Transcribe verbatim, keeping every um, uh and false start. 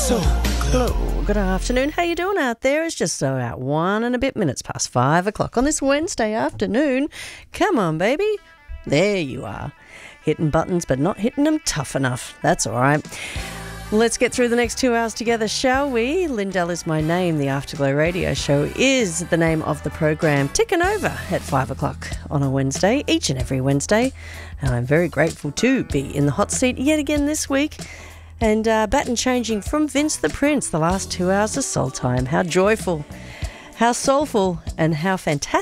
So Hello, good afternoon. How you doing out there? It's just about one and a bit minutes past five o'clock on this Wednesday afternoon. Come on, baby. There you are. Hitting buttons, but not hitting them tough enough. That's all right. Let's get through the next two hours together, shall we? Lindell is my name. The Afterglow Radio Show is the name of the program. Ticking over at five o'clock on a Wednesday, each and every Wednesday. And I'm very grateful to be in the hot seat yet again this week. And uh, baton changing from Vince the Prince, the last two hours of Soul Time. How joyful, how soulful, and how fantastic